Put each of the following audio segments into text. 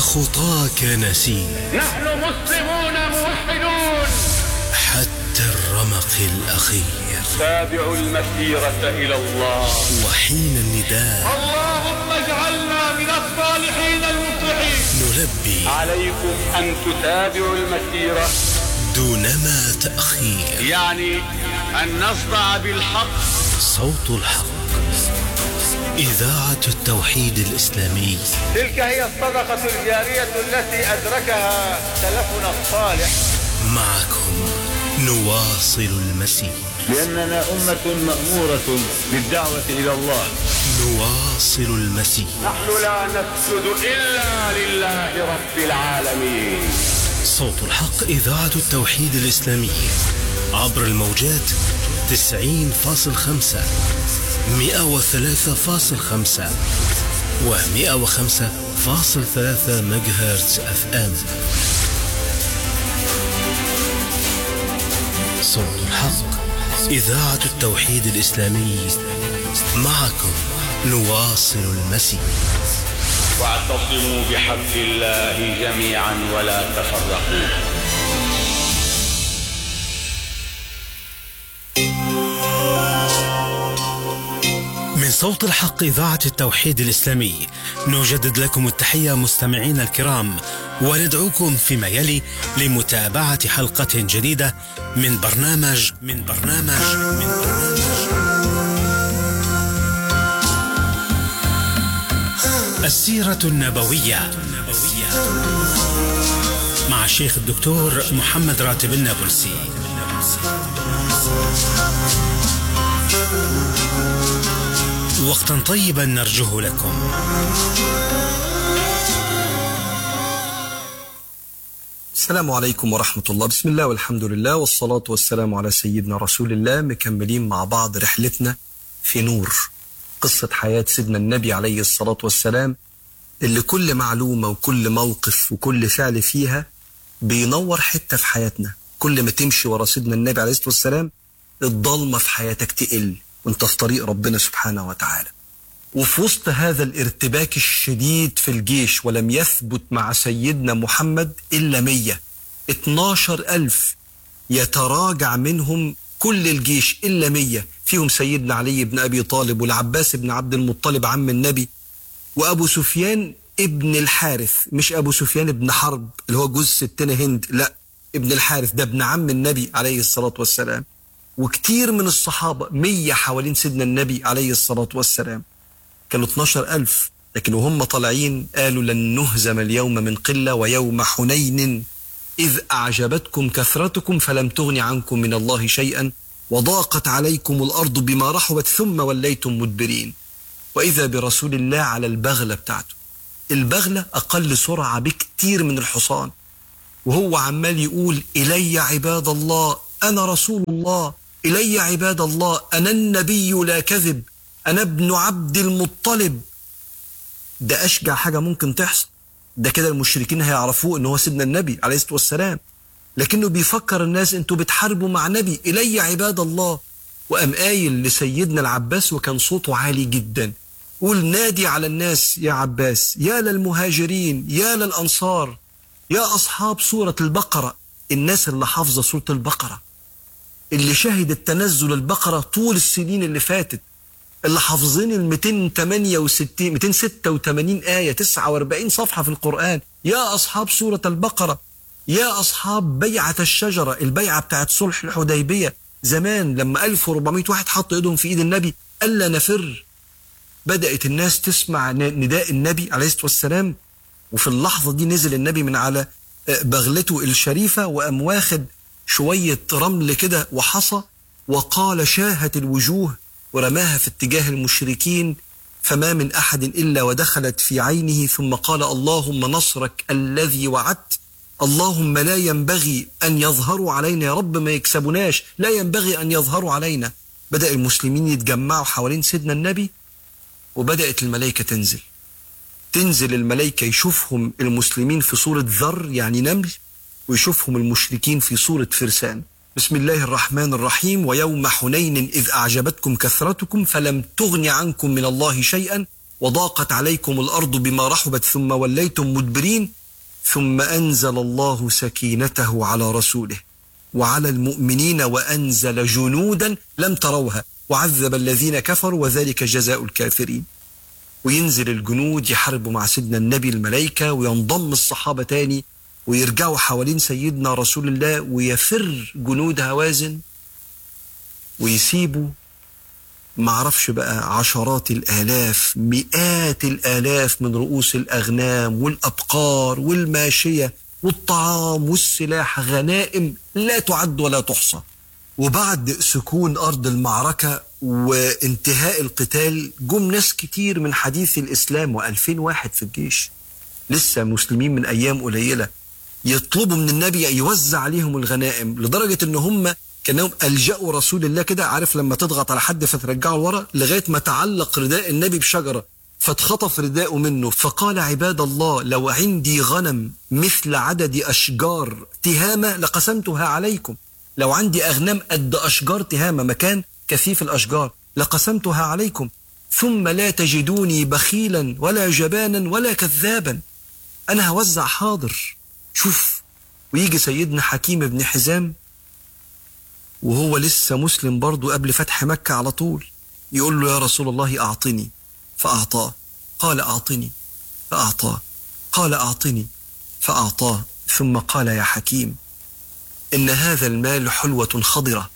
خطاك نسينا، نحن مسلمون موحدون حتى الرمق الأخير. تابعوا المسيرة إلى الله. وحين النداء اللهم اجعلنا من الصالحين المصلحين نلبي عليكم أن تتابعوا المسيرة دونما تأخير، يعني أن نصدع بالحق. صوت الحق، إذاعة التوحيد الإسلامي. تلك هي الصدقة الجارية التي أدركها سلفنا الصالح. معكم نواصل المسير، لأننا أمة مأمورة بالدعوة إلى الله. نواصل المسير. نحن لا نسجد إلا لله رب العالمين. صوت الحق، إذاعة التوحيد الإسلامي، عبر الموجات 90.5 103.5 و105.3 ميجاهرتز FM. صوت الحق، إذاعة التوحيد الإسلامي. معكم نواصل المسير. واعتصموا بحبل الله جميعا ولا تفرقوا. من صوت الحق، إذاعة التوحيد الإسلامي، نجدد لكم التحية مستمعين الكرام، وندعوكم فيما يلي لمتابعة حلقة جديدة من برنامج السيرة النبوية مع الشيخ الدكتور محمد راتب النابلسي. وقتا طيبا نرجوه لكم. السلام عليكم ورحمة الله. بسم الله والحمد لله والصلاة والسلام على سيدنا رسول الله. مكملين مع بعض رحلتنا في نور، قصة حياة سيدنا النبي عليه الصلاة والسلام، اللي كل معلومة وكل موقف وكل فعل فيها بينور حتة في حياتنا. كل ما تمشي ورا سيدنا النبي عليه الصلاة والسلام الضلمة في حياتك تقل وانت في طريق ربنا سبحانه وتعالى. وفي وسط هذا الارتباك الشديد في الجيش، ولم يثبت مع سيدنا محمد إلا 112,000 يتراجع منهم كل الجيش إلا 100، فيهم سيدنا علي بن أبي طالب والعباس بن عبد المطلب عم النبي، وأبو سفيان ابن الحارث، مش أبو سفيان ابن حرب اللي هو جوز ستنا هند، لا، ابن الحارث ده ابن عم النبي عليه الصلاة والسلام. وكتير من الصحابة 100 حوالين سيدنا النبي عليه الصلاة والسلام. كانوا 12,000، لكن وهم طالعين قالوا لن نهزم اليوم من قلة ويوم حنين إذ أعجبتكم كثرتكم فلم تغن عنكم من الله شيئا وضاقت عليكم الأرض بما رحبت ثم وليتم مدبرين. وإذا برسول الله على البغلة بتاعته، البغلة أقل سرعة بكتير من الحصان، وهو عمال يقول إلي عباد الله أنا رسول الله، إلي عباد الله أنا النبي لا كذب، أنا ابن عبد المطلب. ده أشجع حاجة ممكن تحصل. ده كده المشركين هيعرفوه إنه هو سيدنا النبي عليه الصلاة والسلام، لكنه بيفكر الناس أنتوا بتحاربوا مع نبي، إلي عباد الله. وقام قايل لسيدنا العباس وكان صوته عالي جدا، قول نادي على الناس يا عباس، يا للمهاجرين يا للأنصار يا أصحاب سورة البقرة. الناس اللي حافظة سورة البقرة، اللي شهدت تنزل البقرة طول السنين اللي فاتت، اللي حافظين ال 286 آية 49 صفحة في القرآن، يا أصحاب سورة البقرة، يا أصحاب بيعة الشجرة، البيعة بتاعت صلح الحديبية زمان لما 1400 واحد حطوا ايدهم في ايد النبي ألا نفر. بدأت الناس تسمع نداء النبي عليه الصلاة والسلام، وفي اللحظة دي نزل النبي من على بغلته الشريفة وقام واخد شوية رمل كده وحصى، وقال شاهت الوجوه، ورماها في اتجاه المشركين فما من أحد إلا ودخلت في عينه، ثم قال اللهم نصرك الذي وعدت، اللهم لا ينبغي أن يظهروا علينا، يا رب ما يكسبوناش، لا ينبغي أن يظهروا علينا. بدأ المسلمين يتجمعوا حوالين سيدنا النبي، وبدأت الملائكة تنزل الملائكة، يشوفهم المسلمين في صورة ذر يعني نمل، ويشوفهم المشركين في صورة فرسان. بسم الله الرحمن الرحيم. ويوم حنين إذ أعجبتكم كثرتكم فلم تغن عنكم من الله شيئا وضاقت عليكم الأرض بما رحبت ثم وليتم مدبرين ثم أنزل الله سكينته على رسوله وعلى المؤمنين وأنزل جنودا لم تروها وعذب الذين كفروا وذلك جزاء الكافرين. وينزل الجنود يحاربوا مع سيدنا النبي الملائكة، وينضم الصحابة تاني ويرجعوا حوالين سيدنا رسول الله، ويفر جنود هوازن ويسيبوا معرفش بقى عشرات الآلاف مئات الآلاف من رؤوس الأغنام والأبقار والماشية والطعام والسلاح، غنائم لا تعد ولا تحصى. وبعد سكون أرض المعركة وانتهاء القتال جم ناس كتير من حديث الإسلام و2000 واحد في الجيش لسه مسلمين من أيام قليلة، يطلبوا من النبي يوزع عليهم الغنائم، لدرجة إن هم كانوا ألجأوا رسول الله كده، عارف لما تضغط على حد فترجعه لورا، لغاية ما تعلق رداء النبي بشجرة فاتخطف رداءه منه، فقال عباد الله لو عندي غنم مثل عدد أشجار تهامة لقسمتها عليكم، لو عندي أغنام قد أشجار تهامة مكان كثيف الأشجار لقسمتها عليكم، ثم لا تجدوني بخيلا ولا جبانا ولا كذابا، أنا هوزع حاضر. شوف، ويجي سيدنا حكيم بن حزام وهو لسه مسلم برضو قبل فتح مكة على طول، يقول له يا رسول الله أعطني، فأعطاه، قال أعطني فأعطاه، قال أعطني فأعطاه، ثم قال يا حكيم إن هذا المال حلوة خضرة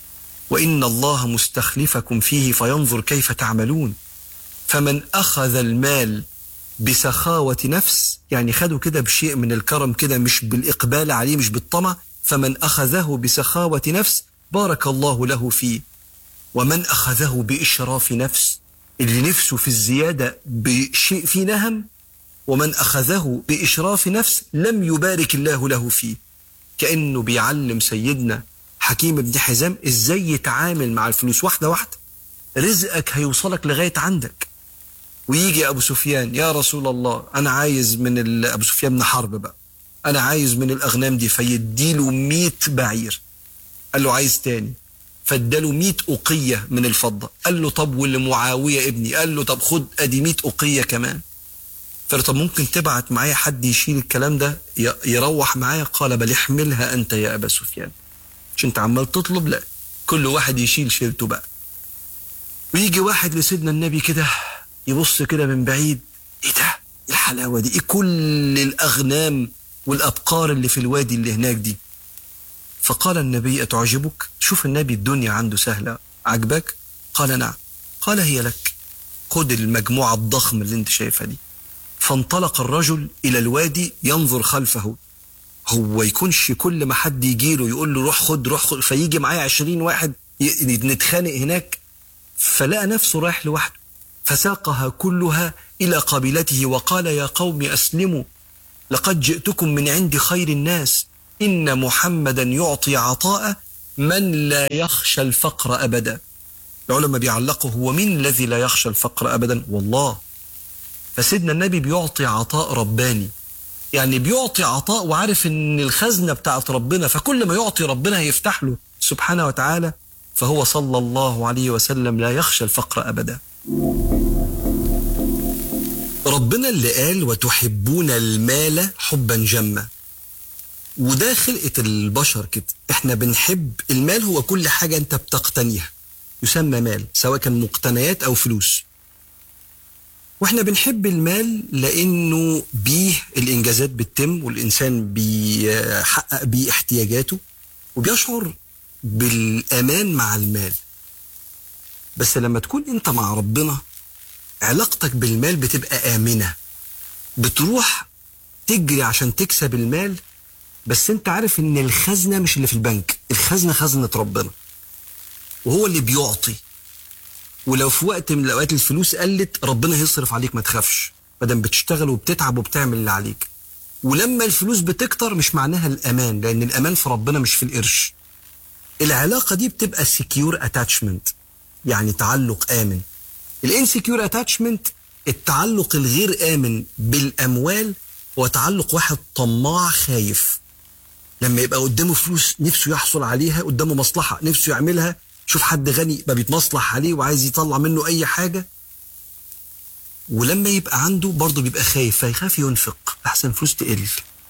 وإن الله مستخلفكم فيه فينظر كيف تعملون، فمن أخذ المال بسخاوة نفس، يعني خده كده بشيء من الكرم كده، مش بالإقبال عليه، مش بالطمع، فمن أخذه بسخاوة نفس بارك الله له فيه، ومن أخذه بإشراف نفس، اللي نفسه في الزيادة بشيء فيه نهم، ومن أخذه بإشراف نفس لم يبارك الله له فيه. كأنه بيعلم سيدنا حكيم بن حزام إزاي يتعامل مع الفلوس واحدة واحدة، رزقك هيوصلك لغاية عندك. ويجي أبو سفيان يا رسول الله أنا عايز من أبو سفيان بن حرب بقى، أنا عايز من الأغنام دي، فيديله 100 بعير. قال له عايز تاني، فاداله 100 أقية من الفضة. قال له طب والمعاوية ابني؟ قال له طب خد أدي 100 أقية كمان. فقال له طب ممكن تبعت معايا حد يشيل الكلام ده يروح معايا؟ قال بل احملها أنت يا أبا سفيان، مش أنت عمال تطلب، لا كل واحد يشيل شيلته بقى. ويجي واحد لسيدنا النبي كده يبص كده من بعيد، ايه ده؟ ايه الحلاوة دي؟ ايه كل الأغنام والأبقار اللي في الوادي اللي هناك دي؟ فقال النبي أتعجبك؟ شوف النبي الدنيا عنده سهلة، عجبك؟ قال نعم. قال هي لك، خد المجموعة الضخمة اللي انت شايفها دي. فانطلق الرجل إلى الوادي ينظر خلفه، هو يكونش كل ما حد يجيله يقول له روح خد روح خد، فيجي معايا 20 واحد نتخانق هناك، فلقى نفسه رايح لوحده، فساقها كلها إلى قبيلته وقال يا قوم أسلموا لقد جئتكم من عند خير الناس، إن محمدا يعطي عطاء من لا يخشى الفقر أبدا. العلماء بيعلقوا هو مين الذي لا يخشى الفقر أبدا؟ والله. فسيدنا النبي بيعطي عطاء رباني، يعني بيعطي عطاء وعارف ان الخزنة بتاعت ربنا، فكل ما يعطي ربنا هيفتح له سبحانه وتعالى، فهو صلى الله عليه وسلم لا يخشى الفقر أبدا. ربنا اللي قال وتحبون المال حبا جما، وده خلقة البشر كده، احنا بنحب المال، هو كل حاجة انت بتقتنيها يسمى مال، سواء كان مقتنيات او فلوس. واحنا بنحب المال لانه بيه الانجازات بتتم، والانسان بيحقق بيه احتياجاته وبيشعر بالامان مع المال. بس لما تكون انت مع ربنا علاقتك بالمال بتبقى آمنة، بتروح تجري عشان تكسب المال، بس انت عارف ان الخزنة مش اللي في البنك، الخزنة خزنة ربنا وهو اللي بيعطي. ولو في وقت من الأوقات الفلوس قلت ربنا هيصرف عليك، ما تخافش، مادام بتشتغل وبتتعب وبتعمل اللي عليك. ولما الفلوس بتكتر مش معناها الأمان، لأن الأمان في ربنا مش في القرش. العلاقة دي بتبقى secure attachment، يعني تعلق آمن. الانسكيور اتاتشمنت، التعلق الغير آمن بالأموال، هو تعلق واحد طماع خايف، لما يبقى قدامه فلوس نفسه يحصل عليها، قدامه مصلحة نفسه يعملها، شوف حد غني يبقى بيتمصلح عليه وعايز يطلع منه أي حاجة، ولما يبقى عنده برضه بيبقى خايف، فيخاف ينفق أحسن فلوس تقل،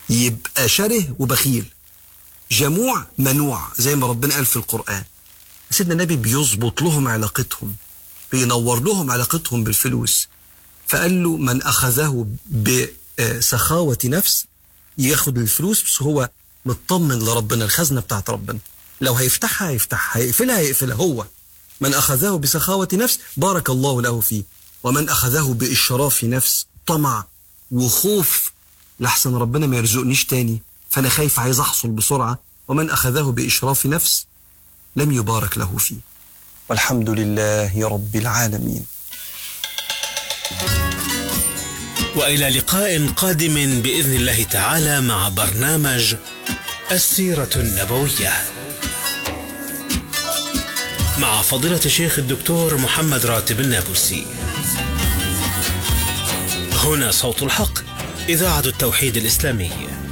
يبقى شره وبخيل، جموع منوع زي ما ربنا قال في القرآن. سيدنا النبي بيظبط لهم علاقتهم، بينور لهم علاقتهم بالفلوس، فقال له من أخذه بسخاوة نفس ياخد الفلوس بس هو مطمن لربنا، الخزنة بتاعت ربنا، لو هيفتحها هيفتحها، هيقفلها هو. من أخذه بسخاوة نفس بارك الله له فيه، ومن أخذه بإشراف نفس، طمع وخوف لحسن ربنا ما يرزقنيش تاني فأنا خايف عايز أحصل بسرعة، ومن أخذه بإشراف نفس لم يبارك له فيه. والحمد لله رب العالمين. وإلى لقاء قادم بإذن الله تعالى مع برنامج السيرة النبوية مع فضيلة الشيخ الدكتور محمد راتب النابلسي. هنا صوت الحق، إذاعة التوحيد الإسلامي.